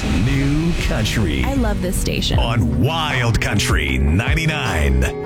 New Country I love this station. on Wild Country 99.